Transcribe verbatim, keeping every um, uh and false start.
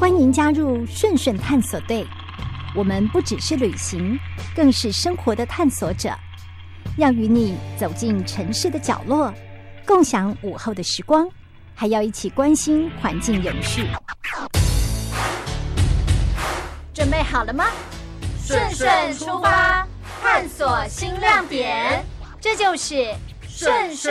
欢迎加入顺顺探索队，我们不只是旅行，更是生活的探索者，要与你走进城市的角落，共享午后的时光，还要一起关心环境永续。准备好了吗？ 顺顺出发，探索新亮点。 这就是顺顺